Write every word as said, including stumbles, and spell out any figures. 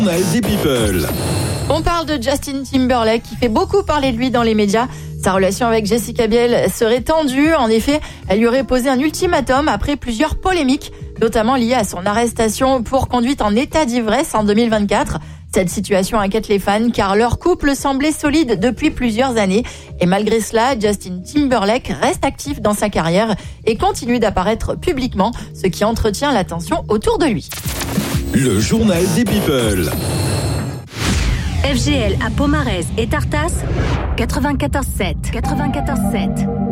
Journal des People. On parle de Justin Timberlake qui fait beaucoup parler de lui dans les médias. Sa relation avec Jessica Biel serait tendue. En effet, elle lui aurait posé un ultimatum après plusieurs polémiques, notamment liées à son arrestation pour conduite en état d'ivresse en deux mille vingt-quatre. Cette situation inquiète les fans car leur couple semblait solide depuis plusieurs années. Et malgré cela, Justin Timberlake reste actif dans sa carrière et continue d'apparaître publiquement, ce qui entretient l'attention autour de lui. Le journal des People. F G L à Pomarez et Tartas, quatre-vingt-quatorze sept. quatre-vingt-quatorze sept.